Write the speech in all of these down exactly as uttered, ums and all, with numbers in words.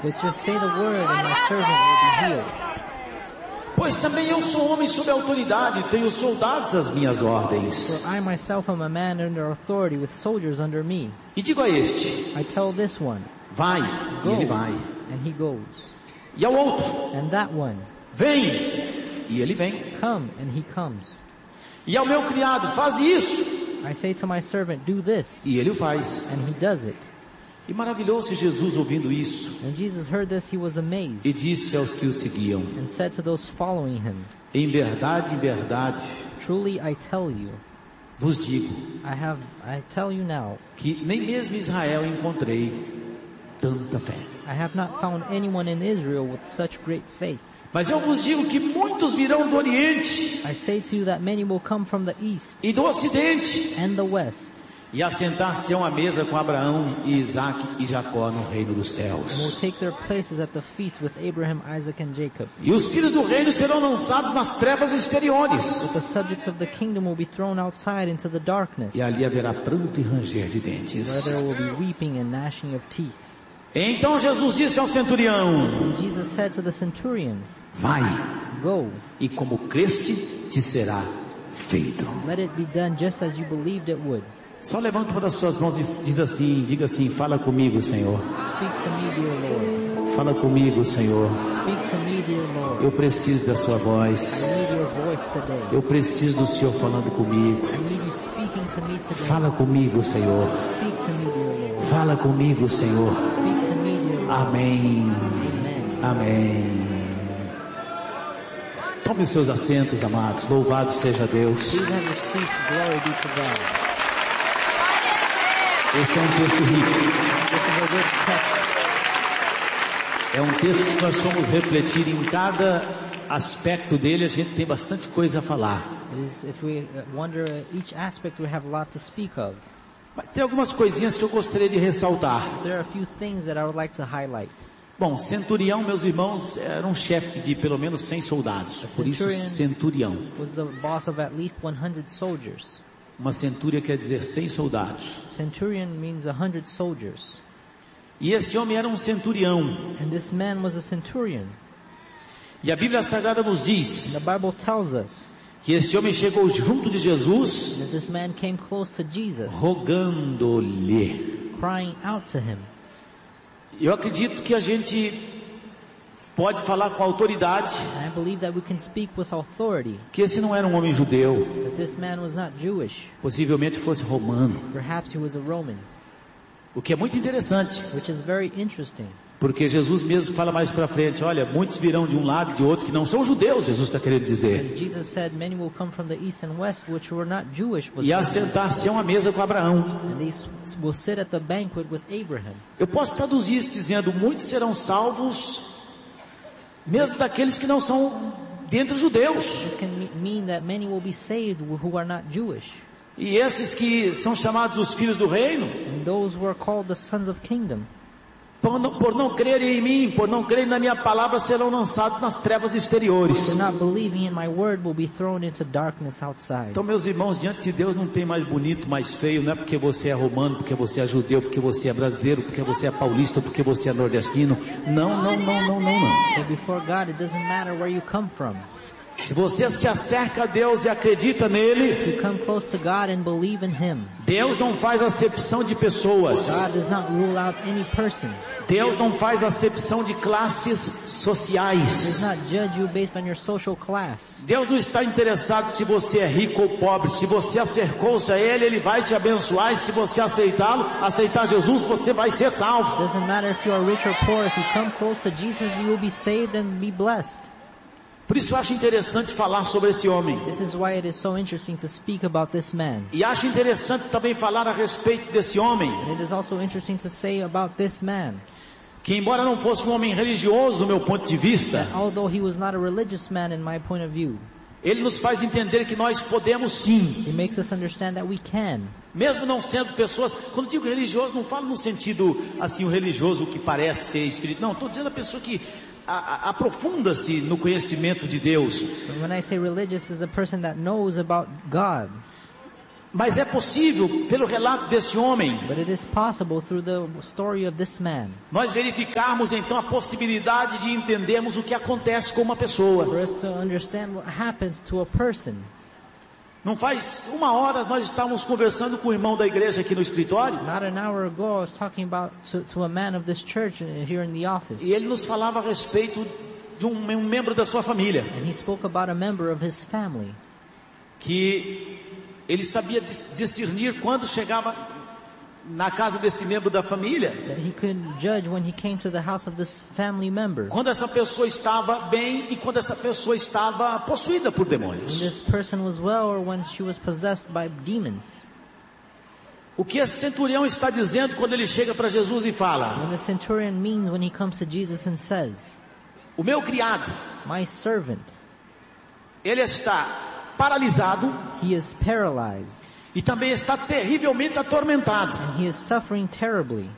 But just say the word and my servant will be healed. Pois também eu sou homem sob autoridade, tenho soldados às minhas ordens. For I myself am a man under authority with soldiers under me. E digo a este, I tell this one, vai, go, e ele vai. and he goes. E ao outro, And that one, vem, e ele vem. come, and he comes. E ao meu criado, faz isso, I say to my servant, do this, e ele o faz. and he does it. E maravilhou-se Jesus ouvindo isso, When Jesus heard this, he was amazed, e disse aos que o seguiam, and said to those following him, em verdade, em verdade, truly I tell you, vos digo, I have, I tell you now, que nem mesmo em Israel encontrei tanta fé. I have not found anyone in Israel with such great faith. Mas eu vos digo que muitos virão do Oriente I say to you that many will come from the east e do Ocidente and the west, e assentar-se-ão à mesa com Abraão, e Isaque e Jacó no reino dos and will céus. take their places at the feast with Abraham, Isaac, and Jacob. E os filhos do reino serão lançados nas trevas exteriores, But the subjects of the kingdom will be thrown outside into the darkness, e ali haverá pranto e ranger de where dentes. there will be weeping and gnashing of teeth. Então Jesus disse ao centurião, And Jesus said to the centurion, vai, go, e como creste te será feito. let it be done just as you believed it would. Só levanta uma das suas mãos e diz assim, diga assim, fala comigo, Senhor. Speak to me, dear Lord. Fala comigo, Senhor. Speak to me, dear Lord. Eu preciso da sua voz. I need your voice today. Eu preciso do Senhor falando comigo. I need you speaking to me today. Fala comigo, Senhor. Speak to me, dear Lord. Fala comigo, Senhor. Speak to me, dear Lord. Amém. Amen. Amém. Tome os seus assentos, amados. Louvado seja Deus. Please have your seats. Glory be to God. Esse é um texto rico. This is a good text. É um texto que nós vamos refletir em cada aspecto dele. A gente tem bastante coisa a falar. It is, if we uh, wonder at each aspect, we have a lot to speak of. Mas tem algumas coisinhas que eu gostaria de ressaltar. There are a few things that I would like to highlight. Bom, centurião, meus irmãos, era um chefe de pelo menos cem soldados. Por isso, centurião. Was the boss of at least one hundred soldiers. Uma centúria quer dizer cem soldados. Centurion means one hundred soldiers. E esse homem era um centurião. And this man was a centurion. E a Bíblia Sagrada nos And diz the Bible tells us que esse homem chegou junto de Jesus, that this man came close to Jesus, rogando-lhe. crying out to him. Eu acredito que a gente pode falar com autoridade And I believe that we can speak with authority que esse não era um homem judeu, that this man was not Jewish. possivelmente fosse romano. Perhaps he was a Roman, O que é muito interessante, which is very interesting. porque Jesus mesmo fala mais para frente, olha, muitos virão de um lado e de outro que não são judeus, Jesus está querendo dizer. As Jesus said, many will come from the east and west, which were not Jewish, E assentar-se à mesa com Abraão. and these will sit at the banquet with Abraham. Eu posso traduzir isso dizendo, muitos serão salvos, mesmo daqueles que não são dentre judeus. This can me- mean that many will be saved who are not Jewish, E esses que são chamados os filhos do reino, and those who are called the sons of kingdom, por não, por não crerem em mim, por não crerem na minha palavra, serão lançados nas trevas exteriores. for not believing in my word, will be thrown into darkness outside. Então, meus irmãos, diante de Deus não tem mais bonito, mais feio. Não é porque você é romano, porque você é judeu, porque você é brasileiro, porque você é paulista, porque você é nordestino. Não, não, não, não, não, não. So before God, it doesn't matter where you come from. Se você se acerca a Deus e acredita nele, If you come close to God and believe in Him, Deus não faz acepção de pessoas. God does not rule out any person. Deus não faz acepção de classes He does sociais. not judge you based on your social class. Deus não está interessado se você é rico ou pobre. Se você acercou-se a Ele, Ele vai te abençoar. E se você aceitá-lo, aceitar Jesus, você vai ser salvo. It doesn't matter if you are rich or poor. If you come close to Jesus, you will be saved and be blessed. Por isso eu acho interessante falar sobre esse homem. This is why it is so interesting to speak about this man. E acho interessante também falar a respeito desse homem, And it is also interesting to say about this man, que embora não fosse um homem religioso do meu ponto de vista, although he was not a religious man in my point of view, ele nos faz entender que nós podemos sim, he makes us understand that we can. mesmo não sendo pessoas, quando digo religioso, não falo no sentido assim, o religioso que parece ser espiritual, não, estou dizendo a pessoa que a- a- aprofunda-se no conhecimento de Deus, But when I say religious, is a person that knows about God. Mas é possível, pelo relato desse homem, But it is possible through the story of this man nós verificarmos então a possibilidade de entendermos o que acontece com uma pessoa. for us to understand what happens to a person. Não faz uma hora nós estávamos conversando com o irmão da igreja aqui no escritório, Not an hour ago, I was talking about to, to a man of this church here in the office, e ele nos falava a respeito de um, um membro da sua família, and he spoke about a member of his family. que ele sabia discernir quando chegava na casa desse membro da família, That he could judge when he came to the house of this family member, quando essa pessoa estava bem e quando essa pessoa estava possuída por when demônios. this person was well or when she was possessed by demons. O que esse centurião está dizendo quando ele chega para Jesus e fala: When the centurion means when he comes to Jesus and says, o meu criado, my servant, ele está paralisado he is paralyzed e também está terrivelmente atormentado. and he is suffering terribly.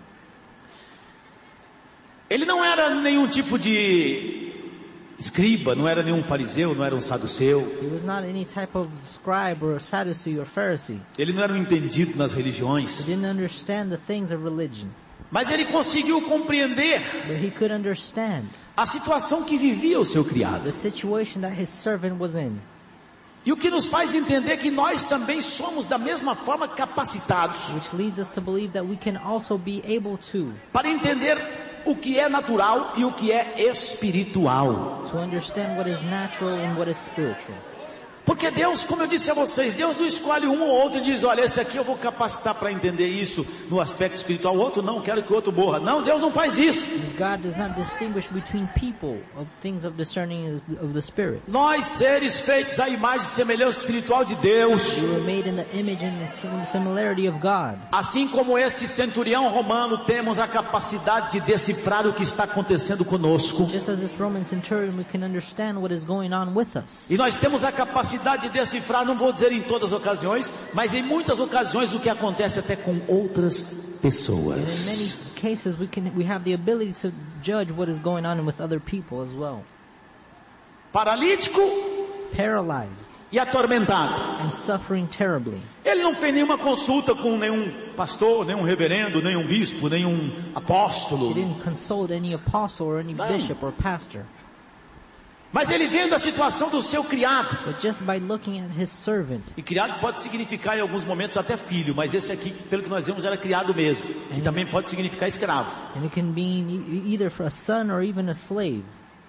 Ele não era nenhum tipo de escriba, não era nenhum fariseu, não era um saduceu. He was not any type of scribe or Sadducee or Pharisee. Ele não era um entendido nas He religiões. didn't understand the things of religion, Mas ele conseguiu compreender but he could understand a situação que vivia o seu criado. the situation that his servant was in. E o que nos faz entender que nós também somos da mesma forma capacitados Which leads us to believe that we can also be able to, para entender o que é natural e o que é espiritual. to understand what is natural and what is spiritual. Porque Deus, como eu disse a vocês, Deus não escolhe um ou outro e diz: olha, esse aqui eu vou capacitar para entender isso no aspecto espiritual, o outro não, quero que o outro morra. Não, Deus não faz isso. God does not distinguish between people of things of discerning of the Spirit. Nós, seres feitos à imagem e semelhança espiritual de Deus, We were made in the image and the sim- similarity of God. assim como esse centurião romano, temos a capacidade de decifrar o que está acontecendo conosco. Just as this Roman centurion, we can understand what is going on with us. E nós temos a capacidade de decifrar, não vou dizer em todas as ocasiões, mas em muitas ocasiões o que acontece até com outras And in pessoas. many cases, we can we have the ability to judge what is going on with other people as well. Paralítico Paralyzed e atormentado. and suffering terribly. Ele não fez nenhuma consulta com nenhum pastor, nenhum reverendo, nenhum bispo, nenhum apóstolo. He didn't consult any apostle or any Não. bishop or pastor. Mas ele vendo a situação do seu criado. But just by looking at his servant, E criado pode significar em alguns momentos até filho, mas esse aqui, pelo que nós vemos, era criado mesmo. Que também pode significar escravo. and it can mean e- either for a son or even a slave.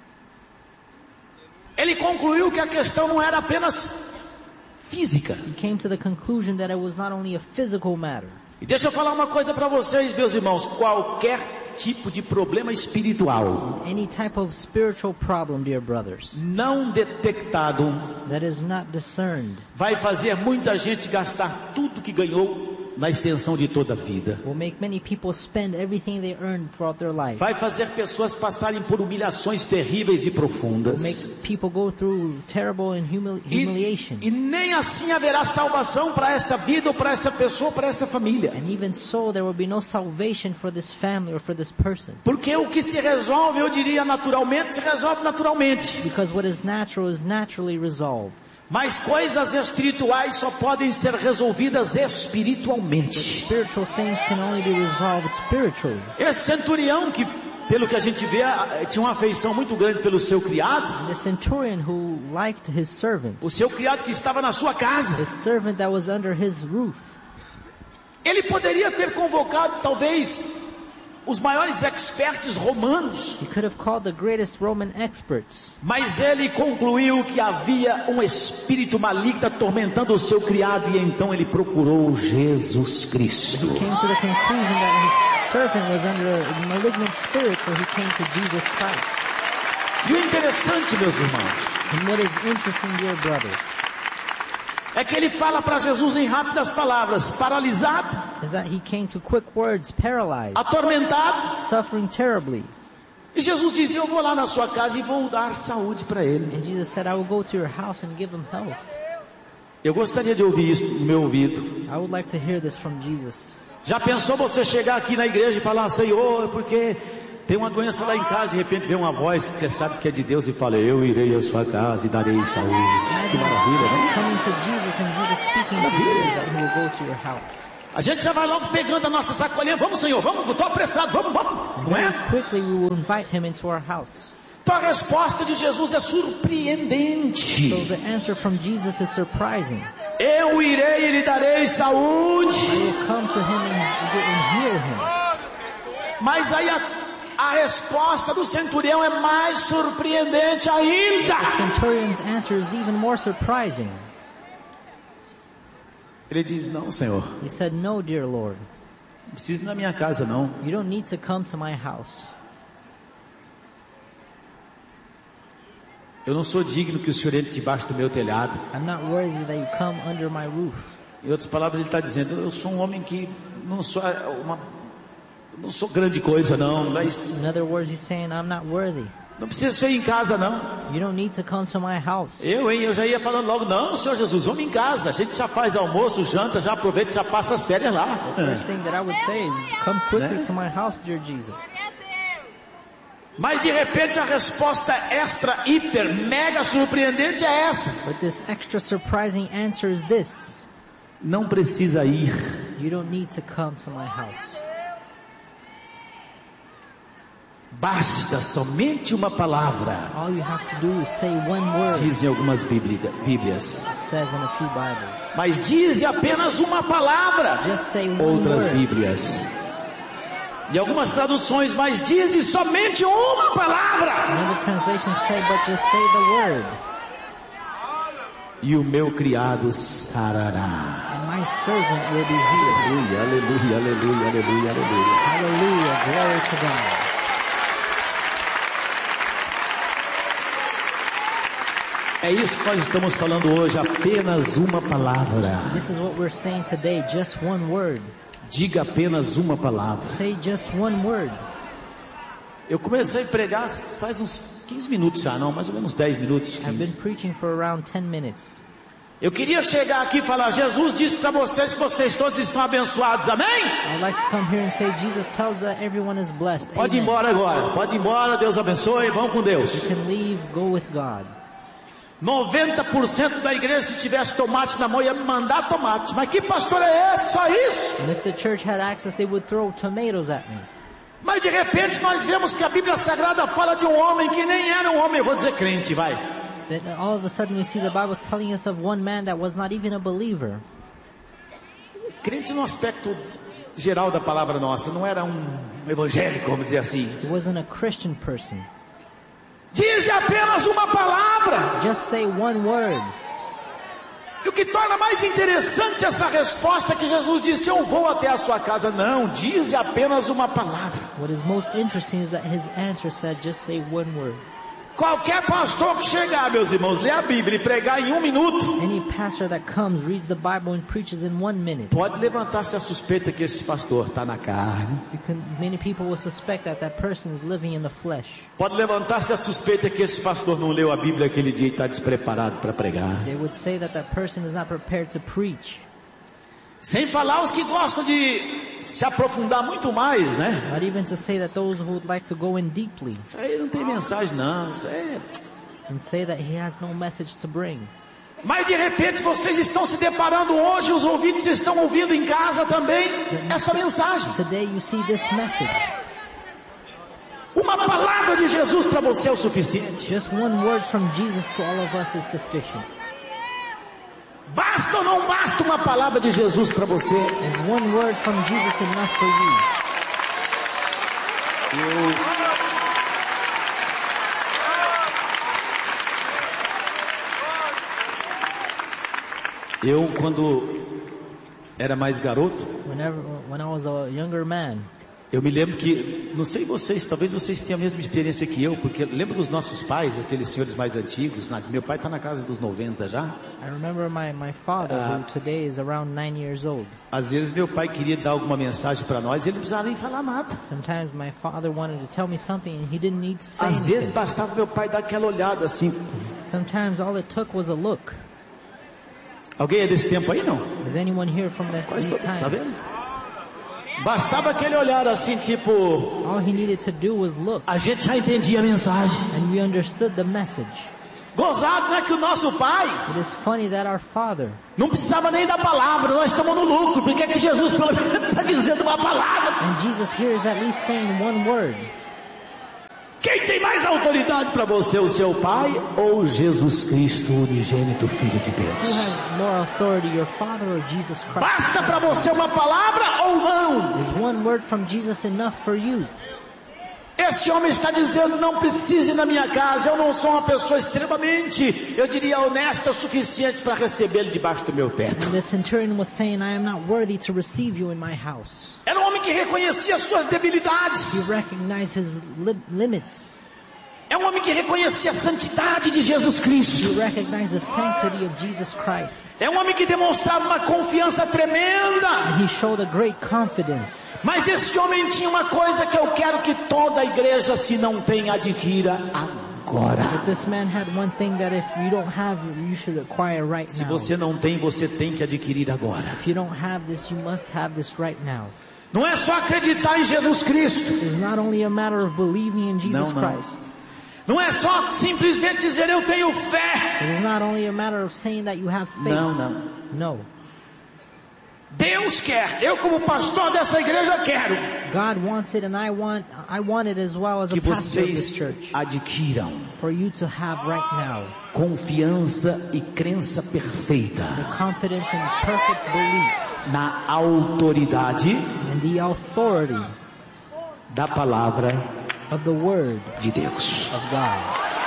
Ele concluiu que a questão não era apenas física. He came to the conclusion that it was not only a physical matter. E deixa eu falar uma coisa para vocês, meus irmãos. Qualquer tipo de problema espiritual Any type of spiritual problem, dear brothers, não detectado that is not discerned vai fazer muita gente gastar tudo que ganhou na extensão de toda a vida. will make many people spend everything they earned throughout their life. Vai fazer pessoas passarem por humilhações terríveis e profundas. Make people go through terrible and humili- E, humiliation. e nem assim haverá salvação para essa vida ou para essa pessoa, para essa família. And even so, there will be no salvation for this family or for this person. Porque o que se resolve, eu diria naturalmente, se resolve naturalmente. Because what is natural is naturally resolved. Mas coisas espirituais só podem ser resolvidas espiritualmente. Spiritual things can only be resolved spiritually. Esse centurião que, pelo que a gente vê, tinha uma afeição muito grande pelo seu criado. And the centurion who liked his servant, O seu criado que estava na sua casa. the servant that was under his roof, Ele poderia ter convocado talvez os maiores experts romanos. he could have called the greatest Roman experts. Mas ele concluiu que havia um espírito maligno atormentando o seu criado, e então ele procurou Jesus Cristo. He came to the conclusion that his servant was under a malignant spirit, so he came to Jesus Christ. E o interessante, meus irmãos, And what is interesting, dear brothers, é que ele fala para Jesus em rápidas palavras: paralisado, is that he came to quick words, paralyzed, atormentado. suffering terribly. E Jesus disse: eu vou lá na sua casa e vou dar saúde para ele. And Jesus said, I will go to your house and give him health. Eu gostaria de ouvir isso no meu ouvido. I would like to hear this from Jesus. Já pensou você chegar aqui na igreja e falar: Senhor, porque Tem uma doença lá em casa, de repente vem uma voz que você sabe que é de Deus e fala: eu irei à sua casa e darei saúde. Que maravilha, né? Coming to Jesus and Jesus speaking to you that he will go to your house. A gente já vai logo pegando a nossa sacolinha. Vamos, Senhor, vamos, estou apressado, vamos, vamos. Não é? Very quickly we will invite him into our house. Então a resposta de Jesus é surpreendente. So the answer from Jesus is surprising. Eu irei e lhe darei saúde. I will come to him and, and heal him. Mas aí a, a resposta do centurião é mais surpreendente ainda. The centurion's answer is even more surprising. Ele diz: não, Senhor, He said, no, dear Lord, não precisa ir na minha casa não. you don't need to come to my house. Eu não sou digno que o Senhor entre debaixo do meu telhado. I'm not worthy that you come under my roof. Em outras palavras, ele está dizendo: eu sou um homem que não sou uma, não sou grande coisa não, mas In other words, he's saying, I'm not worthy. não precisa ser em casa não. You don't need to come to my house. Eu, hein, eu já ia falando logo: não, Senhor Jesus, vamos em casa. A gente já faz almoço, janta, já aproveita, já passa as férias lá. First thing that I would say is, come quickly Né? to my house, dear Jesus. Mas de repente a resposta extra, hiper, mega surpreendente é essa: But this extra surprising answer is this. não precisa ir. You don't need to come to my house. Basta somente uma palavra. All you have to do is say one word, Dizem algumas bíblia- bíblias. it says in a few Bibles. Mas dize apenas uma palavra. Just say one Outras word. bíblias. E algumas traduções: mas dize somente uma palavra. Another translation say, but just say the word, E o meu criado sarará. and my servant will be healed. Aleluia, aleluia, aleluia, aleluia, aleluia. Hallelujah, glory to God. É isso que nós estamos falando hoje, apenas uma palavra. This is what we're saying today, just one word. Diga apenas uma palavra. Say just one word. Eu comecei a pregar faz uns quinze minutos já, não, mais ou menos dez minutos. I've been quinze. preaching for around ten minutes. Eu queria chegar aqui e falar: Jesus disse para vocês que vocês todos estão abençoados, amém? I'd like to come here and say Jesus tells that everyone is blessed. Pode ir Amen. embora agora, pode ir embora, Deus abençoe, vão com Deus. You can leave, go with God. noventa por cento da igreja, se tivesse tomate na mão, ia me mandar tomate. Mas que pastor é esse? Só isso? And if the church had access, they would throw tomatoes at me. Mas de repente nós vemos que a Bíblia Sagrada fala de um homem que nem era um homem, eu vou dizer crente, vai. Then all of a sudden we see the Bible telling us of one man that was not even a believer. Crente no aspecto geral da palavra nossa, não era um evangélico, vamos dizer assim. He wasn't a Christian person. Diz apenas uma palavra. Just say one word. E o que torna mais interessante essa resposta é que Jesus disse: eu vou até a sua casa. Não, diz apenas uma palavra. What is most interesting is that his answer said, just say one word. Qualquer pastor que chegar, meus irmãos, ler a Bíblia e pregar em um minuto, Any pastor that comes, reads the Bible and preaches in one minute. pode levantar-se a suspeita que esse pastor está na carne. You can, many people will suspect that that person is living in the flesh. Pode levantar-se a suspeita que esse pastor não leu a Bíblia aquele dia e está despreparado para pregar. They would say that that person is not prepared to preach. Sem falar os que gostam de se aprofundar muito mais, né? Not even to say that those who would like to go in deeply Isso aí não tem mensagem não, isso é... and say that he has no message to bring. Mas de repente vocês estão se deparando hoje, os ouvintes estão ouvindo em casa também essa mensagem. Today you see this message. Uma palavra de Jesus para você é o suficiente. Just one word from Jesus to all of us is sufficient. Basta ou não basta uma palavra de Jesus para você? Is one word from Jesus enough for you? Eu, eu quando era mais garoto, Whenever, when I was a younger man, eu me lembro que, não sei vocês, talvez vocês tenham a mesma experiência que eu, porque lembro dos nossos pais, aqueles senhores mais antigos, na, meu pai está na casa dos noventa já. I remember my, my father, Ah. who today is around nine years old. Às vezes meu pai queria dar alguma mensagem para nós e ele não precisava nem falar nada. Sometimes my father wanted to tell me something and he didn't need to say Às vezes anything. bastava meu pai dar aquela olhada assim. Sometimes all it took was a look. Alguém é desse tempo aí não? Is anyone here from this, Quase these todo, tá times? vendo? Bastava aquele olhar assim, tipo, All he needed to do was look, a gente já entendia a mensagem. and we understood the message. Gozado, né, que o nosso pai It is funny that our Father, não precisava nem da palavra, nós estamos no lucro. Por que que Jesus pelo menos está dizendo uma palavra? and Jesus here is at least saying one word. Quem tem mais autoridade para você, o seu pai ou Jesus Cristo, o unigênito Filho de Who Deus? has more authority, your Father or Jesus Christ? Basta para você uma palavra ou não? Is one word from Jesus enough for you? Esse homem está dizendo, não precise ir na minha casa, eu não sou uma pessoa extremamente, eu diria, honesta o suficiente para recebê-lo debaixo do meu teto. And the centurion was saying, I am not worthy to receive you in my house. Era um homem que reconhecia suas He debilidades. recognized his li- limits. É um homem que reconhecia a santidade de Jesus Cristo. He recognized the sanctity of Jesus Christ. É um homem que demonstrava uma confiança tremenda. And he showed a great confidence. Mas esse homem tinha uma coisa que eu quero que toda a igreja, se não tem, adquira agora. But this man had one thing that if you don't have, you should acquire right Se now. você não tem, você tem que adquirir agora. If you don't have this, you must have this right now. Não é só acreditar em Jesus Cristo. It's not only a matter of believing in Jesus Não, não. Christ. Não é só simplesmente dizer eu tenho fé. It is not only a matter of saying that you have faith. Não, não. No. Deus quer. Eu como pastor dessa igreja quero God wants it, and I want I want it as well as a que pastor of this vocês church. adquiram For you to have right now confiança e crença perfeita the confidence and perfect belief na autoridade and the authority da palavra of the Word de Deus. of God.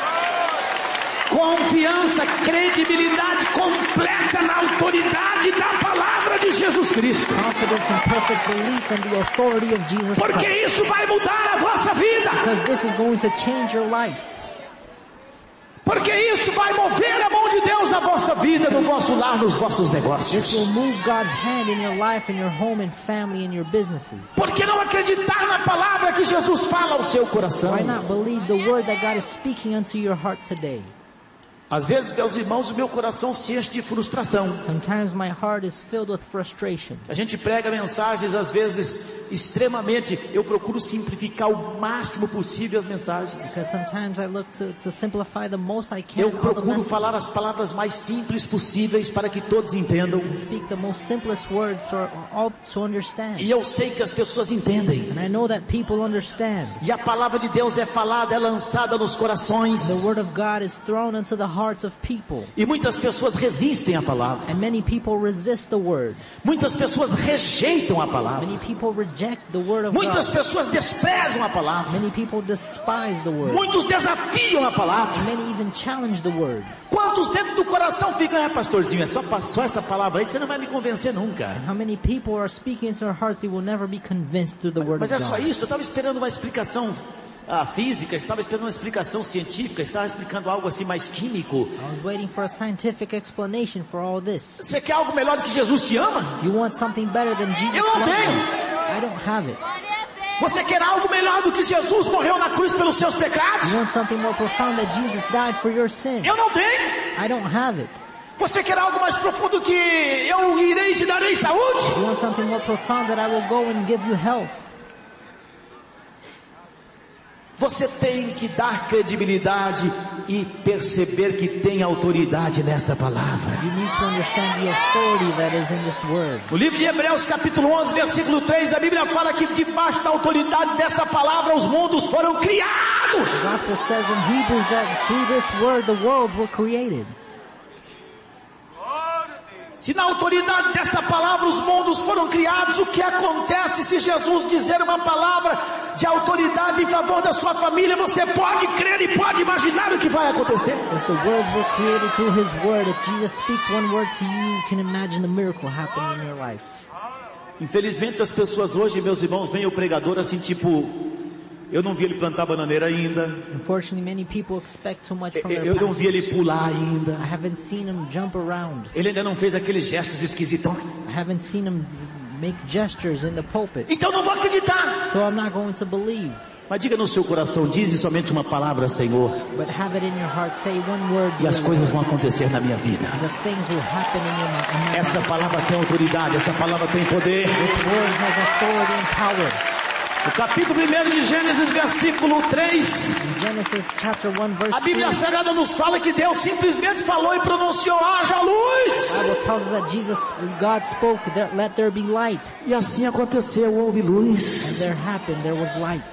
Confiança, credibilidade completa na autoridade da palavra de Jesus Cristo. Confidence and perfect belief in the authority of Jesus Porque Christ. isso vai mudar a vossa vida. Because this is going to change your life. Porque isso vai mover a mão de Deus na vossa vida, no vosso lar, nos vossos This negócios. will move God's hand in your life, in your home and family and your businesses. Porque não acreditar na palavra que Jesus fala ao seu coração? Why not believe the word that God is speaking unto your heart today? Às vezes, meus irmãos, o meu coração se enche de frustração. Sometimes my heart is filled with frustration. A gente prega mensagens, às vezes, extremamente, eu procuro simplificar o máximo possível as mensagens. Because sometimes I look to, to simplify the most I can Eu all the procuro messages. falar as palavras mais simples possíveis para que todos entendam. Speak the most simplest word for all to understand. E eu sei que as pessoas entendem. And I know that people understand. E a palavra de Deus é falada, é lançada nos corações. The word of God is thrown into the hearts of people. E muitas pessoas resistem à palavra. And many people resist the word. Muitas pessoas rejeitam a palavra. Many people reject the word of Muitas God. pessoas desprezam a palavra. Many people despise the word. Muitos desafiam a palavra. And many even challenge the word. Quantos dentro do coração ficam, é pastorzinho, é só, só essa palavra aí, você não vai me convencer nunca. How many people are speaking into their hearts, they will never be convinced through the word Mas of é só God. isso, eu estava esperando uma explicação ah, física, estava esperando uma explicação científica, estava explicando algo assim mais químico. I was waiting for a scientific explanation for all this. Você quer algo melhor do que Jesus te ama? You want something better than Jesus Eu não loves tenho. you? I don't have it. Você quer algo melhor do que Jesus morreu na cruz pelos seus pecados? You want something more profound that Jesus died for your sin? Eu não tenho. I don't have it. Você quer algo mais profundo que eu irei te darei saúde? You want something more profound that I will go and give you health? Você tem que dar credibilidade e perceber que tem autoridade nessa palavra. You need to understand the authority that is in this word. No livro de Hebreus capítulo onze, versículo três, a Bíblia fala que debaixo da autoridade dessa palavra os mundos foram criados. The gospel says in Hebrews that through this word the worlds were created. Se na autoridade dessa palavra os mundos foram criados, o que acontece se Jesus dizer uma palavra de autoridade em favor da sua família? Você pode crer e pode imaginar o que vai acontecer. If the worlds were created through His word, if Jesus speaks one word to you, you can imagine the miracle happening in your life. Infelizmente as pessoas hoje, meus irmãos, veem o pregador assim tipo, eu não vi ele plantar bananeira ainda, Unfortunately, many people expect too much from eu, their eu não pastor. vi ele pular ainda, I haven't seen him jump around. ele ainda não fez aqueles gestos esquisitões, I haven't seen him make gestures in the pulpit. então não vou acreditar. So I'm not going to believe. Mas diga no seu coração, dize somente uma palavra, Senhor, But have it in your heart, say one word. e as dear coisas Lord. vão acontecer na minha vida. The things will happen in your in my Essa life. palavra tem autoridade, essa palavra tem poder. This word has authority and power. O capítulo primeiro de Gênesis, versículo três. In Genesis chapter one verse A Bíblia three, Sagrada nos fala que Deus simplesmente falou e pronunciou: haja the luz. Bible tells us that Jesus, God spoke, there, let there be light. E assim aconteceu, houve And luz. there happened, there was light.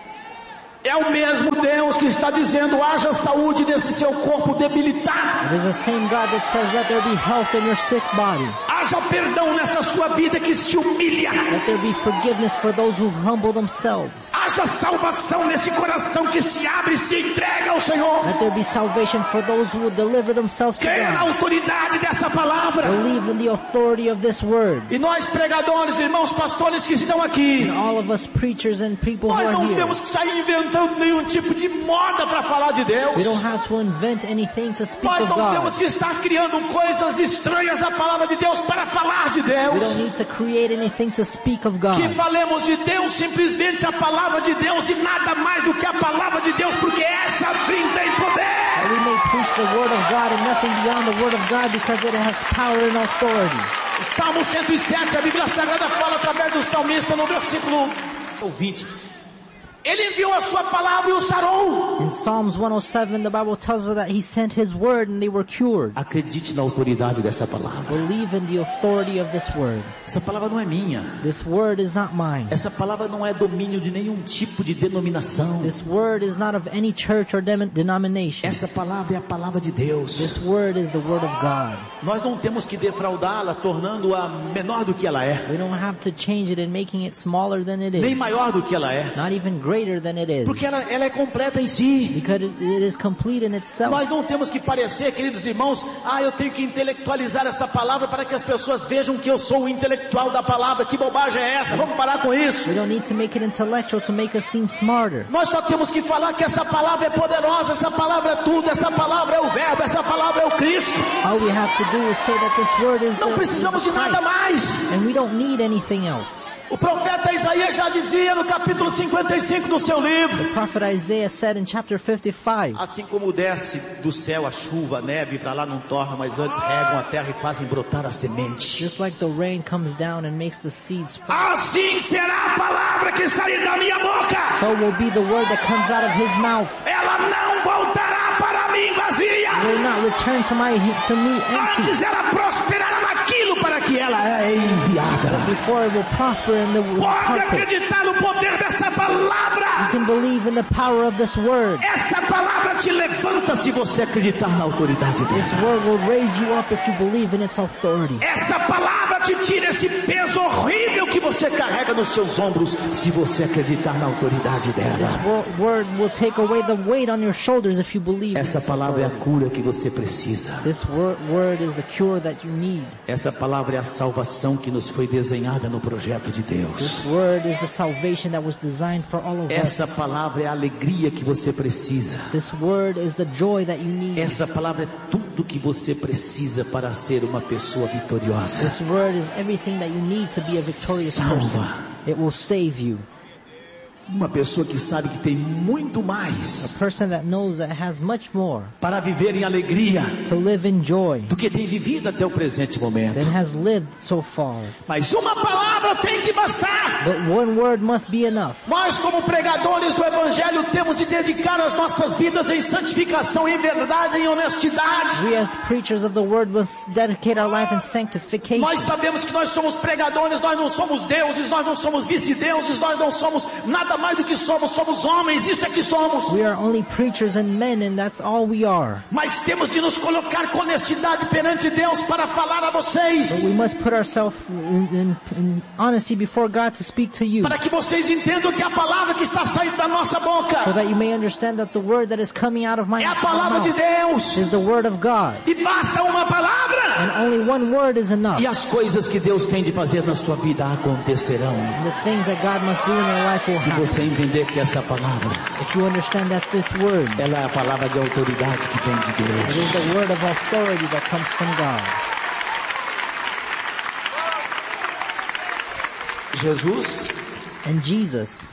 É o mesmo Deus que está dizendo: haja saúde nesse seu corpo debilitado. It is the same God that says, let there be health in your sick body. Haja perdão nessa sua vida que se humilha. Let there be forgiveness for those who humble themselves. Haja salvação nesse coração que se abre e se entrega ao Senhor. Let there be salvation for those who will deliver themselves to Creia na God. autoridade dessa palavra. Believe in the authority of this word. E nós pregadores, irmãos, pastores que estão aqui, And all of us preachers and people who nós are não here, temos que sair inventando nenhum tipo de moda para falar de we Deus. don't have to invent anything to speak Nós of não God. temos que estar criando coisas estranhas à palavra de Deus para falar de We don't Deus. need to create anything to speak of God. Que falemos de Deus simplesmente a palavra de Deus e nada mais do que a palavra de Deus, porque essa sim tem That poder. we may preach the word of God and nothing beyond the word of God, because it has power and authority. O Salmo cento e sete, a Bíblia Sagrada fala através do salmista no versículo vinte. Ele enviou a sua palavra e o sarou. In Psalms one oh seven, the Bible tells us that He sent His word and they were cured. Acredite na autoridade dessa palavra. Believe in the authority of this word. Essa palavra não é minha. This word is not mine. Essa palavra não é domínio de nenhum tipo de denominação. This word is not of any church or dem- denomination. Essa palavra é a palavra de Deus. This word is the word of God. Nós não temos que defraudá-la, tornando-a menor do que ela é, We don't have to change it and making it smaller than it nem is. maior do que ela é, Not even greater than it is. porque ela, ela é completa em si. Because it, it is complete in itself. Nós não temos que parecer, queridos irmãos, ah, eu tenho que intelectualizar essa palavra para que as pessoas vejam que eu sou o intelectual da palavra. Que bobagem é essa? Vamos parar com isso. We don't need to make it intellectual to make us seem smarter. Nós só temos que falar que essa palavra é poderosa, essa palavra é tudo, essa palavra é o verbo, essa palavra é o Cristo. All we have to do is say that this word is Não the, is precisamos the de nada Christ. mais. And we don't need anything else. O profeta Isaías já dizia no capítulo cinquenta e cinco do seu livro: The prophet Isaiah said in chapter fifty-five, assim como desce do céu a chuva, a neve, para lá não torna, mas antes regam a terra e fazem brotar a semente. just like the rain comes down and makes the seeds sprout, Assim será a palavra que sair da minha boca. so will be the word that comes out of his mouth. Ela não voltará para mim vazia. It will not return to my to me empty. Antes ela prosperará naquilo para que ela é enviada. Before it will prosper in the Pode purpose. acreditar no poder dessa You palavra. can believe in the power of this word. Essa palavra te levanta se você acreditar na autoridade This dela. word will raise you up if you believe in its authority. Essa palavra te tira esse peso horrível que você carrega nos seus ombros, se você acreditar na autoridade This dela. wo- word will take away the weight on your shoulders if you believe in Essa its palavra é a authority. cura que você precisa. This wor- word is the cure that you need. Essa palavra é a salvação que nos foi desenhada no projeto de This Deus. word is the salvation that was designed for all of Essa us. palavra é a alegria que você precisa. This word is the joy that you need. Essa palavra é tudo que você precisa para ser uma pessoa vitoriosa. This word is everything that you need to be a victorious person. Salva. It will save you. Uma pessoa que sabe que tem muito A mais person that knows that has much more para viver em alegria to live in joy do que tem vivido até o presente momento. than has lived so far. Mas uma palavra tem que bastar. But one word must be enough. Nós, como pregadores do Evangelho, temos de dedicar as nossas vidas em santificação, em verdade, em honestidade. We as preachers of the word must dedicate our life in sanctification. Nós sabemos que nós somos pregadores, nós não somos deuses, nós não somos vice-deuses, nós não somos nada mais do que somos, somos homens, isso é que somos. We are only preachers and men, and that's all we are. Mas temos de nos colocar com honestidade perante Deus para falar a But vocês, we must put ourselves in, in, in honesty before God to speak to you, para que vocês entendam que a palavra que está saindo da nossa so boca that you may understand that the word that is coming out of my é a palavra de mouth Deus, is the word of God. e basta uma palavra, And only one word is enough. e as coisas que Deus tem de fazer na sua vida acontecerão. And the things that God must do in your life will Se happen. você entender que essa palavra, If you understand that this word, ela é a palavra de autoridade que vem de it is Deus. the word of authority that comes from God. Jesus, And Jesus,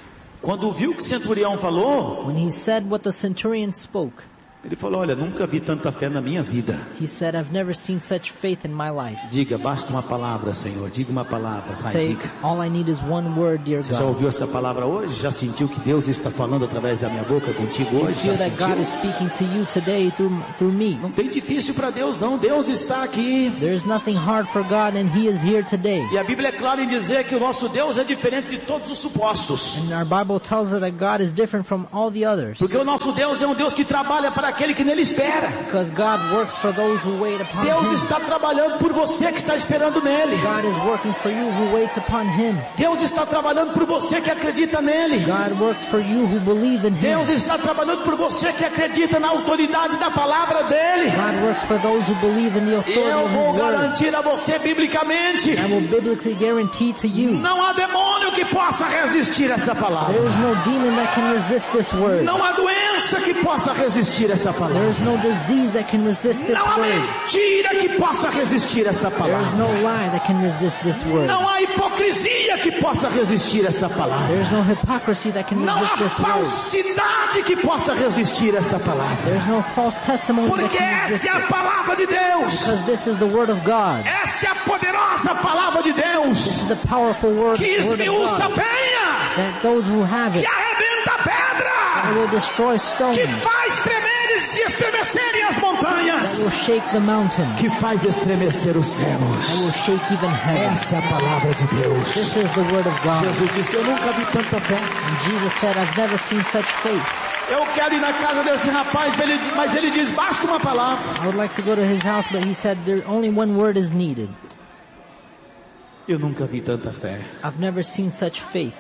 Quando viu o que o centurião falou, When he said what the centurion spoke, ele falou, olha, nunca vi tanta fé na minha vida. he said, I've never seen such faith in my life. Diga, basta uma palavra, Senhor. Diga uma palavra. Vai, Say, diga. all I need is one word, dear Você já God. ouviu essa palavra hoje? Já sentiu que Deus está falando através da minha boca contigo You hoje? Já feel that God sentiu? is speaking to you today through through me. Não tem difícil para Deus não. Deus está aqui. There is nothing hard for God, and He is here today. E a Bíblia é clara em dizer que o nosso Deus é diferente de todos os supostos. And our Bible tells us that God is different from all the others. Porque o nosso Deus é um Deus que trabalha para aquele que nele espera. Because God works for those who wait upon Deus Him. está trabalhando por você que está esperando nele. God is working for you who waits upon Him. Deus está trabalhando por você que acredita nele. God works for you who believe in Him. Deus está trabalhando por você que acredita na autoridade da palavra dele. God works for those who believe in the E authority eu of vou His word. garantir a você biblicamente, I will biblically guarantee to you, não há demônio que possa resistir essa palavra. there is no demon that can resist this word. Não há doença que possa resistir essa There palavra. is no disease that can resist this Não há word. mentira que possa resistir essa There is palavra. no lie that can resist this word. Não há hipocrisia que possa resistir essa palavra. There is no hypocrisy that can Não resist há this word. falsidade que possa resistir essa palavra. There is no false testimony that Porque can resist essa é a it. palavra de Deus. Because this is the word of God. Essa é a poderosa palavra de This Deus. is the powerful word, Que word of esmiuça a God. penha. That those who have Que it, arrebenta a it pedra. will destroy stone. Que faz tremer e se estremecerem as That montanhas. will shake the mountain. Que faz estremecer os That céus. will shake even heaven. Essa é a palavra de Deus. This is the word of God. Jesus disse, eu nunca vi tanta fé. And Jesus said, I've never seen such faith. Eu quero ir na casa desse rapaz, mas ele- mas ele diz, basta uma palavra. I would like to go to his house, but he said there only one word is needed. Eu nunca vi tanta fé. I've never seen such faith.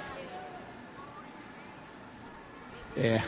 É.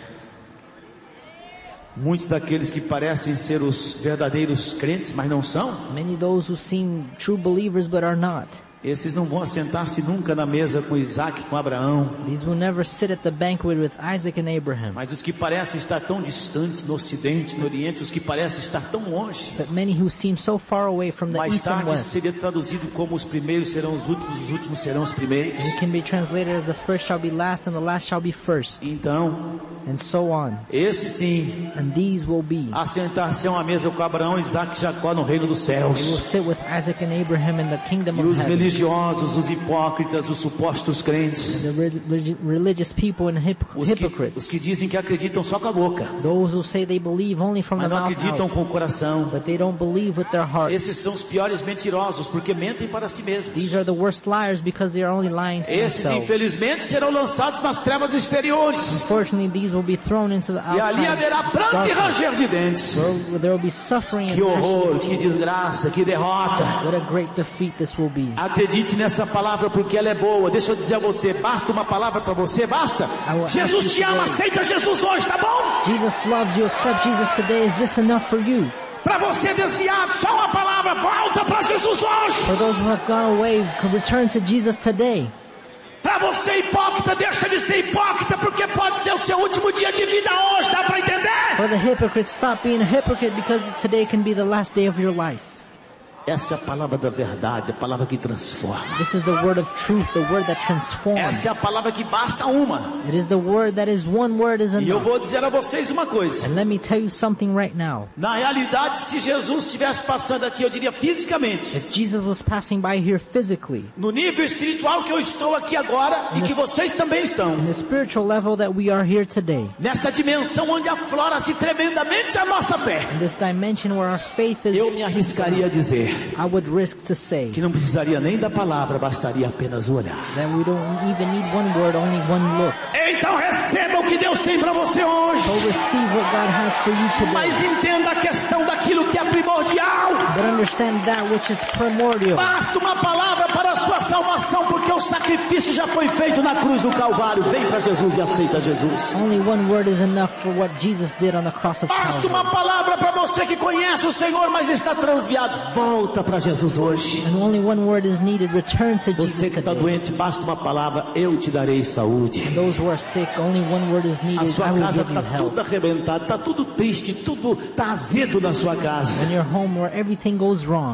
Muitos daqueles que parecem ser os verdadeiros crentes, mas não são, Many those who seem true believers but are not. esses não vão assentar-se nunca na mesa com Isaac, com Abraão. These will never sit at the banquet with Isaac and Abraham. Mas os que parecem estar tão distantes no Ocidente, no Oriente, os que parecem estar tão longe, But many who seem so far away from the mais east and tarde west. seria traduzido como os primeiros serão os últimos, os últimos serão os primeiros. It can be translated as the first shall be last and the last shall be first. Então, And so on. esse sim, And these will be. assentar-se a uma mesa com Abraão, Isaac e Jacó no reino dos They will céus. sit with Isaac and Abraham in the kingdom E of os heaven. religiosos, os hipócritas, os supostos crentes, The relig- religious people and hip- os que, hypocrites. os que dizem que acreditam só com a boca, Those who say they believe only from the mas não mouth acreditam out, com o coração. but they don't believe with their heart. Esses são os piores mentirosos, porque mentem para si mesmos. These are the worst liars because they are only lying to Esses, themselves. infelizmente, serão lançados nas trevas exteriores. Unfortunately, these will be thrown into the E ali outside haverá pranto e darkness. ranger de dentes. Where there will be suffering and Que horror, gnashing que of teeth. desgraça, que derrota. What a great defeat this will be. Acredite nessa palavra porque ela é boa. Deixa eu dizer a você, basta uma palavra para você, basta? Jesus te ama, aceita Jesus hoje, tá bom? Jesus loves you. Accept Jesus today. Is this enough for you? Para você desviado, só uma palavra, volta para Jesus hoje. For those who have gone away, can return to Jesus today. Para você hipócrita, deixa de ser hipócrita porque pode ser o seu último dia de vida hoje, dá para entender? For the hypocrite, stop being a hypocrite because today can be the last day of your life. Essa é a palavra da verdade, a palavra que transforma. This is the word of truth, the word that transforms. Essa é a palavra que basta uma. It is the word that is one word is E eu enough. vou dizer a vocês uma coisa. And let me tell you something right now. Na realidade, se Jesus estivesse passando aqui, eu diria fisicamente, If Jesus was passing by here physically, no nível espiritual que eu estou aqui agora e que vocês também estão, in the spiritual level that we are here today, nessa dimensão onde aflora-se tremendamente a nossa fé, in this dimension where our faith is, eu me arriscaria a dizer I would risk to say que não precisaria nem da palavra, bastaria apenas o olhar. that we don't even need one word, only one look. Então receba o que Deus tem para você hoje. So receive what God has for you today. Mas entenda a questão daquilo que é primordial. But understand that which is primordial. Basta uma palavra para a sua salvação, porque o sacrifício já foi feito na cruz do Calvário. Vem para Jesus e aceita Jesus. Only one word is enough for what Jesus did on the cross of Basta Calvary. uma palavra para você que conhece o Senhor, mas está transviado. Volta para Jesus hoje. And only one word is needed. Return to Você Jesus que está today. doente, basta uma palavra, eu te darei saúde. And those who are sick, only one word is A needed. sua I will casa give you está help. tudo arrebentado, está tudo triste, tudo está azedo na sua casa. In your home where everything goes wrong,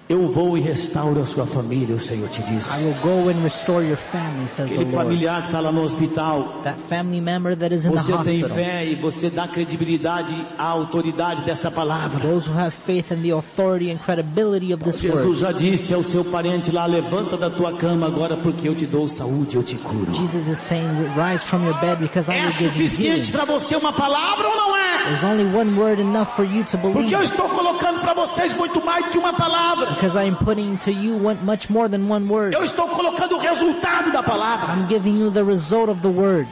Eu vou e restauro a sua família, o Senhor te diz. I will go and restore your family, says the Aquele Lord. familiar que está lá no hospital, That family member that is in the você tem hospital. fé e você dá credibilidade à autoridade dessa palavra. Those who have faith in the authority and credibility of this Jesus word. já disse ao seu parente lá, levanta da tua cama agora porque eu te dou saúde, eu te curo. Jesus is saying, rise from your bed because I É will give you suficiente healing. para você uma palavra ou não é? There's only one word enough for you to Porque believe. eu estou colocando para vocês muito mais do que uma palavra. Because I am putting to you one, much more than one word. Eu estou colocando o resultado da palavra. I'm giving you the result of the word.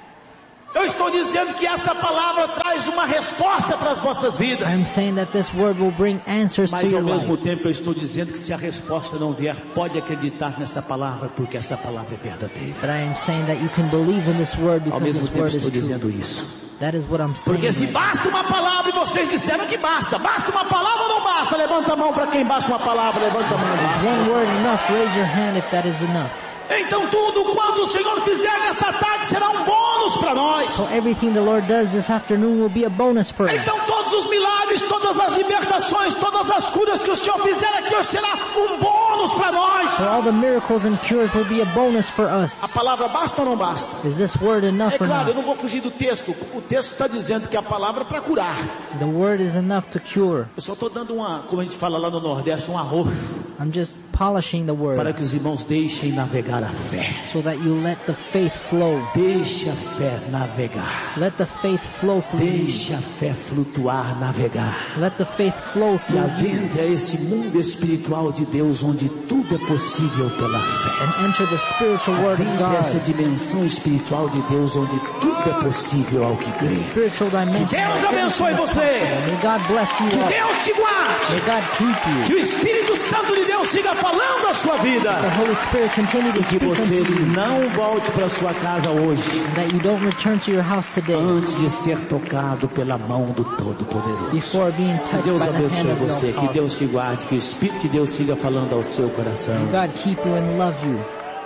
Eu estou dizendo que essa palavra traz uma resposta para as vossas vidas. I'm saying that this word will bring answers to Mas your ao mesmo life. tempo eu estou dizendo que se a resposta não vier, pode acreditar nessa palavra, porque essa palavra é verdadeira. But I am saying that you can believe in this word Ao because mesmo this tempo word estou is dizendo true. isso. That is what I'm saying. Porque se right basta uma palavra e vocês disseram que basta, basta uma palavra ou não basta? Levanta a mão para quem basta uma palavra, levanta a mão. now. Is one word enough? Raise your hand if that is enough. Então tudo quanto o Senhor fizer nessa tarde será um bônus para nós. So everything the Lord does this afternoon will be a bonus for us. Então todos os milagres, todas as libertações, todas as curas que o Senhor fizer aqui hoje será um bônus para nós. So all the miracles and cures will be a bonus for us. A palavra basta ou não basta? Is this word enough É or claro, eu not? não vou fugir do texto. O texto está dizendo que a palavra é para curar. The word is enough to cure. Eu só estou dando uma, como a gente fala lá no Nordeste, um arroxo I'm just polishing the word para que os irmãos deixem navegar a fé. so that you let the faith flow. Deixe a fé navegar. Let the faith flow through you. Deixe a fé flutuar, navegar. Let the faith flow E through you. adentre esse mundo espiritual de Deus, onde tudo é possível pela fé. And enter the spiritual word of Adentre essa God. dimensão espiritual de Deus, onde tudo é possível ao que The crê. spiritual dimension. Que Deus of abençoe everything is você. possible. May God bless you Que all. Deus te guarde. May God keep you. Que o Espírito Santo de Deus siga falando a sua vida. The Holy Spirit continue to E que speak unto você you. não volte para sua casa hoje And that you don't return to your house today antes de ser tocado pela mão do Todo-Poderoso. before being Que touched Deus by the hand abençoe of você, the que All-Powerful. Deus te guarde, que o Espírito de Deus siga falando ao seu coração. God keep you and love you.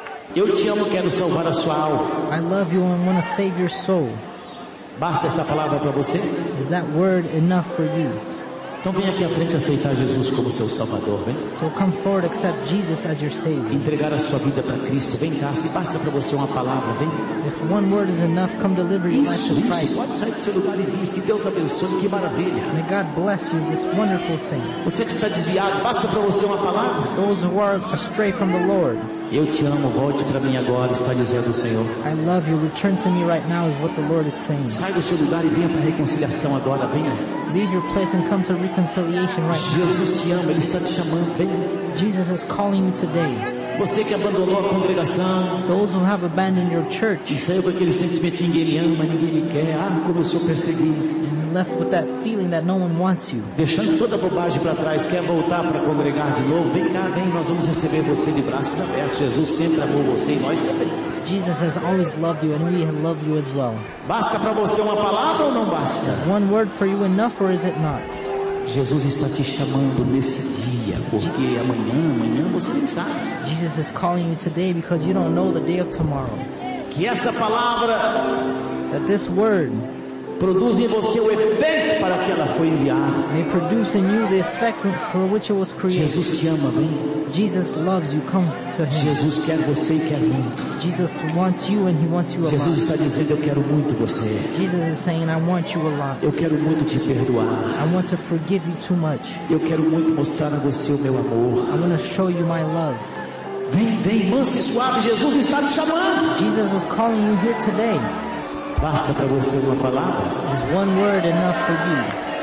Eu te amo, quero salvar a sua alma. I love you and want to save your soul. Basta esta palavra para você? Is that word enough for you? Então vem aqui à frente aceitar Jesus como seu Salvador, vem. So come forward, accept Jesus as your Savior. Entregar a sua vida para Cristo, vem cá, se basta para você uma palavra, vem. If one word is enough, come deliver your life Isso, to isso, Christ. pode sair do seu lugar e vir, que Deus abençoe, que maravilha. May God bless you, this wonderful thing. Você que está desviado, basta para você uma palavra. Those who are astray from the Lord, Eu te amo, volte para mim agora, está dizendo o Senhor. I love you, return to me right now is what the Lord is saying. Sai do seu lugar e venha para a reconciliação agora, venha. Leave your place and come to reconciliation right now. Jesus te ama, Ele está te chamando, venha. Jesus is calling you today. Você que abandonou a congregação Those who have abandoned your e church saiu com aquele sentimento que ninguém lhe ama, ninguém lhe quer, ah, como eu sou perseguido. and left with that feeling that no one wants you. Deixando toda a bobagem para trás, quer voltar para congregar de novo, vem cá, vem, nós vamos receber você de braços abertos. Jesus sempre amou você e nós também. Jesus has always loved you and we have loved you as well. Basta para você uma palavra ou não basta? One word for you enough or is it not? Jesus está te chamando nesse dia, porque amanhã, amanhã você nem sabe. Jesus is calling you today because you don't know the day of tomorrow. Que essa palavra That this word produz em você o efeito para que ela foi enviada. may produce in you the effect for which it was created. Jesus te ama, vem. Jesus loves you, come to Him. Jesus quer você e quer muito. Jesus wants you and He wants you a Jesus lot. está dizendo, eu quero muito você. Jesus is saying, I want you a lot. Eu quero muito te perdoar. I want to forgive you too much. Eu quero muito mostrar a você o meu amor. I want to show you my love. Vem, vem, manso e suave, Jesus está te chamando. Jesus is calling you here today. Basta para você uma palavra? Is one word enough for you?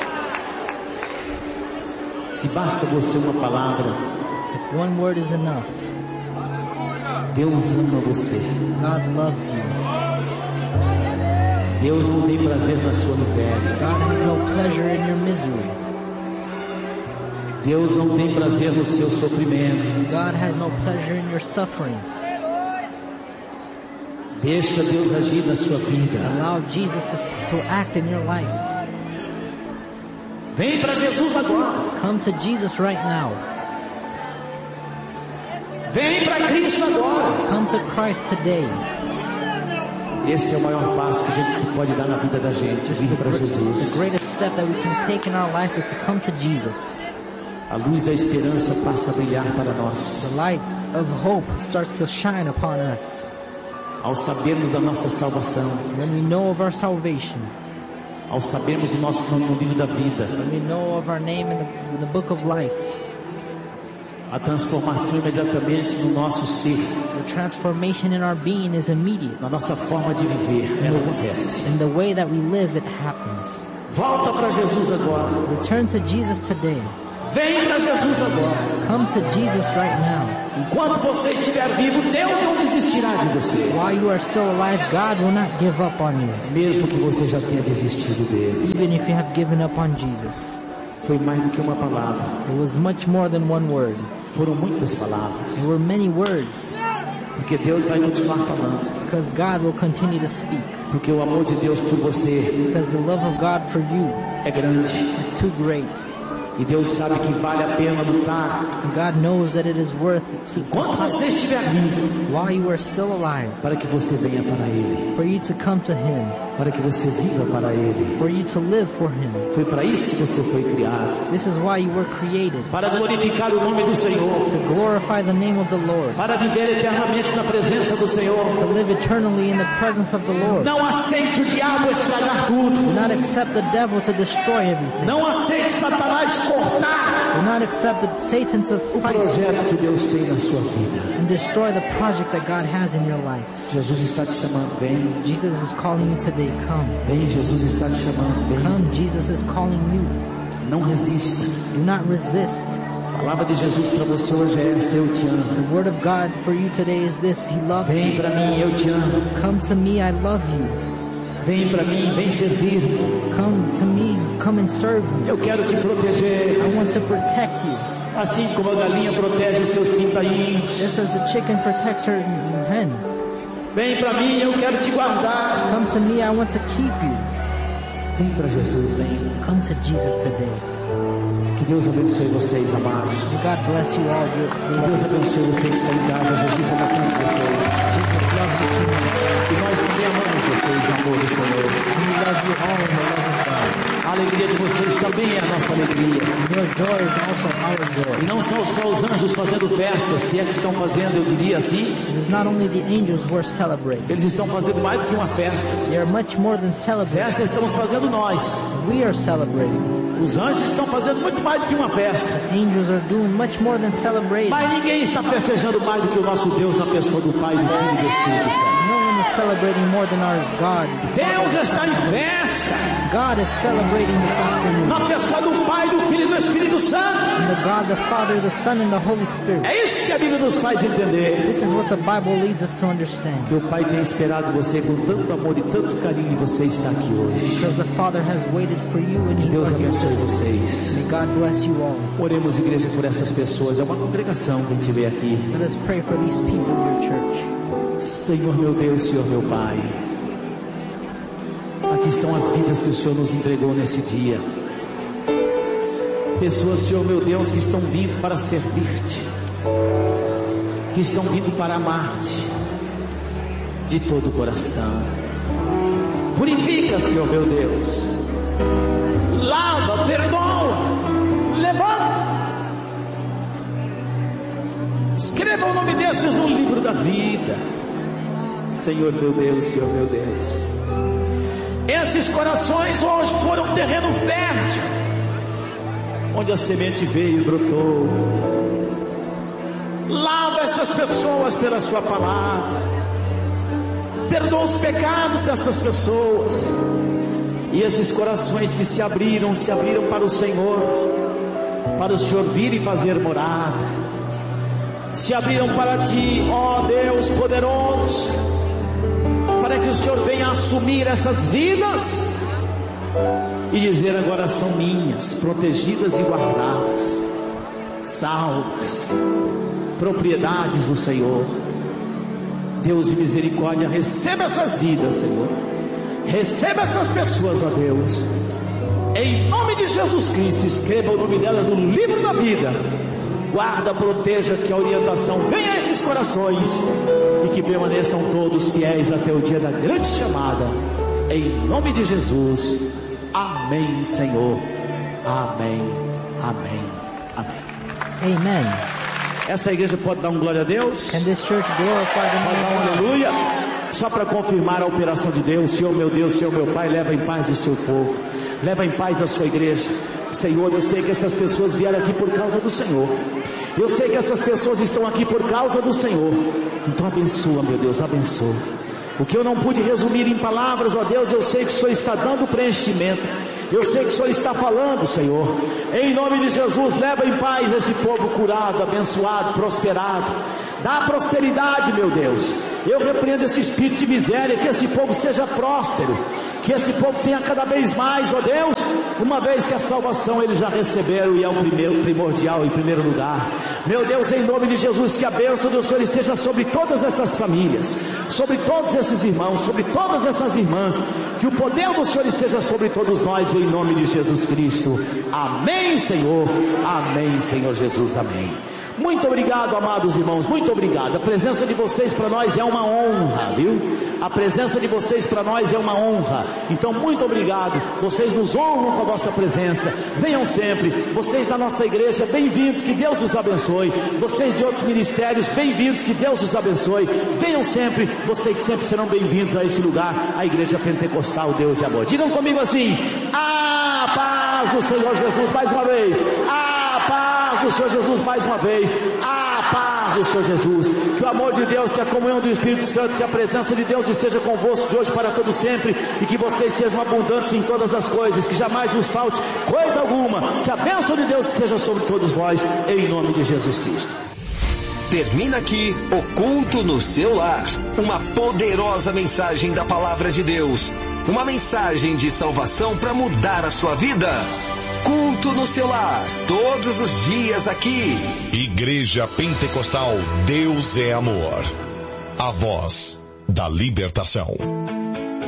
Se basta você uma palavra, If one word is enough, Deus ama você. God loves you. Deus não tem prazer na sua miséria. God has no pleasure in your misery. Deus não tem prazer no seu sofrimento. God has no pleasure in your suffering. Deixa Deus agir na sua vida. Allow Jesus to, to act in your life. Vem para Jesus agora. Come to Jesus right now. Vem para Cristo agora. Come to Christ today. Esse é o maior passo que a gente pode dar na vida da gente, vir para The Jesus. greatest step that we can take in our life is to come to Jesus. A luz da esperança passa a brilhar para nós. The light of hope starts to shine upon us. Ao sabermos da nossa salvação, when we know of our salvation, ao sabermos do nosso nome no livro da vida, when we know of our name in the, in the book of life, a transformação imediatamente no nosso ser, the transformation in our being is immediate. Na nossa forma de viver, ela acontece. In the way that we live, it happens. Volta para Jesus agora. Return to Jesus today. Vem para Jesus agora. Come to Jesus right now. Enquanto você estiver vivo, Deus não desistirá de você. While you are still alive, God will not give up on you. Mesmo que você já tenha desistido dele. Even if you have given up on Jesus. Foi mais do que uma palavra. It was much more than one word. Foram muitas palavras. There were many words. Porque Deus vai continuar falando. Because God will continue to speak. Porque o amor de Deus por você, because the love of God for you, é grande. Is too great. E Deus sabe que vale a pena lutar. And God knows that it is worth it to, Enquanto você estiver vivo, while you are still alive, para que você venha para Ele, for you to come to Him, para que você viva para Ele, for you to live for Him. Foi para isso que você foi criado. This is why you were created. Para glorificar o nome do Senhor. To glorify the name of the Lord. Para viver eternamente na presença do Senhor. To live eternally in the presence of the Lord. Não aceite o diabo estragar tudo. Do not accept the devil to destroy everything. Não aceite Satanás cortar. Do not accept the Satan to fight. O projeto que Deus tem na sua vida. And destroy the project that God has in your life. Jesus está te chamando, vem. Jesus is calling you today, come. Vem, Jesus está te chamando, vem. Come, Jesus is calling you. Não resista. Do not resist. A palavra de Jesus para você hoje é essa: eu te amo. The word of God for you today is this: He loves you. Vem para mim, eu te amo. Come to me, I love you. Vem para mim, vem servir. Come to me, come and serve me. Eu quero te proteger. I want to protect you. Assim como a galinha protege os seus pintainhos. Just as the chicken protects her hen. Vem para mim, eu quero te guardar. Come to me, I want to keep you. Vem para Jesus, vem. Come to Jesus today. Que Deus abençoe vocês, amados. May God bless you all. Que Deus abençoe vocês que estão em casa. Jesus é bacana com vocês. E nós também amamos vocês no amor do Senhor. We love you all in the love of God. A alegria de vocês também é a nossa alegria. Your joy is also our joy. E não são só os anjos fazendo festa, se é que estão fazendo, eu diria assim. It is not only the angels who are celebrating. Eles estão fazendo mais do que uma festa. They are much more than celebrating. Festa estamos fazendo nós. We are celebrating. Os anjos estão fazendo muito mais do que uma festa. The angels are doing much more than celebrating. Mas ninguém está festejando mais do que o nosso Deus na pessoa do Pai, do Filho e do Espírito Santo. No one is celebrating more than our God. Deus está em festa. God is celebrating this afternoon. Na pessoa do Pai, do Filho e do Espírito Santo. And the God, the Father, the Son, and the Holy Spirit. É isso que a Bíblia nos faz entender. This is what the Bible leads us to understand. Que o Pai tem esperado você com tanto amor e tanto carinho e você está aqui hoje. Because the Father has waited for you and Que He Deus abençoe vocês. May God bless you all. Oremos, igreja, por essas pessoas. É uma congregação que a gente vê aqui. Let us pray for these people in your church. Senhor meu Deus, Senhor meu Pai. Aqui estão as vidas que o Senhor nos entregou nesse dia. Pessoas, Senhor meu Deus, que estão vindo para servir-te, que estão vindo para amar-te de todo o coração. Purifica, Senhor meu Deus. Lava, perdoa, levanta. Escreva o nome desses no livro da vida. Senhor meu Deus, Senhor meu Deus. Esses corações hoje foram terreno fértil, onde a semente veio e brotou. Lava essas pessoas pela sua palavra. Perdoa os pecados dessas pessoas. E esses corações que se abriram, se abriram para o Senhor, para o Senhor vir e fazer morada. Se abriram para Ti, ó Deus poderoso, para que o Senhor venha assumir essas vidas e dizer: agora são minhas, protegidas e guardadas, salvas, propriedades do Senhor. Deus de misericórdia, receba essas vidas, Senhor. Receba essas pessoas, ó Deus. Em nome de Jesus Cristo, escreva o nome delas no livro da vida. Guarda, proteja, que a orientação venha a esses corações e que permaneçam todos fiéis até o dia da grande chamada. Em nome de Jesus. Amém, Senhor. Amém. Amém. Amém. Amen. Essa igreja pode dar um glória a Deus? Can this church glorify the Pode name dar um of God? aleluia? Só para confirmar a operação de Deus. Senhor meu Deus, Senhor meu Pai, leva em paz o seu povo, leva em paz a sua igreja. Senhor, eu sei que essas pessoas vieram aqui por causa do Senhor. Eu sei que essas pessoas estão aqui por causa do Senhor. Então abençoa, meu Deus, abençoa. O que eu não pude resumir em palavras, ó Deus, eu sei que o Senhor está dando preenchimento. Eu sei que o Senhor está falando, Senhor. Em nome de Jesus, leva em paz esse povo curado, abençoado, prosperado. Dá prosperidade, meu Deus. Eu repreendo esse espírito de miséria, que esse povo seja próspero, que esse povo tenha cada vez mais, ó Deus, uma vez que a salvação eles já receberam e é o primeiro, primordial, em primeiro lugar. Meu Deus, em nome de Jesus, que a bênção do Senhor esteja sobre todas essas famílias, sobre todos esses irmãos, sobre todas essas irmãs, que o poder do Senhor esteja sobre todos nós, em nome de Jesus Cristo. Amém, Senhor. Amém, Senhor Jesus. Amém. Muito obrigado, amados irmãos, muito obrigado. A presença de vocês para nós é uma honra, viu? A presença de vocês para nós é uma honra. Então, muito obrigado. Vocês nos honram com a vossa presença. Venham sempre. Vocês da nossa igreja, bem-vindos, que Deus os abençoe. Vocês de outros ministérios, bem-vindos, que Deus os abençoe. Venham sempre. Vocês sempre serão bem-vindos a esse lugar, a Igreja Pentecostal Deus e Amor. Digam comigo assim: a paz do Senhor Jesus, mais uma vez. A paz do Senhor Jesus, mais uma vez. A paz do Senhor Jesus. Que o amor de Deus, que a comunhão do Espírito Santo, que a presença de Deus esteja convosco de hoje para todo sempre, e que vocês sejam abundantes em todas as coisas, que jamais vos falte coisa alguma. Que a bênção de Deus esteja sobre todos vós, em nome de Jesus Cristo. Termina aqui o culto no seu lar. Uma poderosa mensagem da palavra de Deus. Uma mensagem de salvação para mudar a sua vida. Culto no seu lar, todos os dias aqui. Igreja Pentecostal Deus é Amor. A voz da libertação.